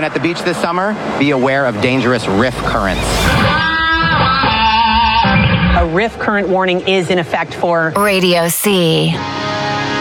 anyone at the beach this summer, be aware of dangerous riff currents. A riff current warning is in effect for Radio C.